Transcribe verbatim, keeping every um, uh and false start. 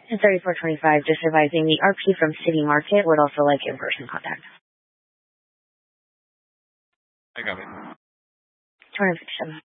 And thirty-four twenty-five, just advising the R P from City Market would also like in-person contact. I got it. two hundred fifty-seven.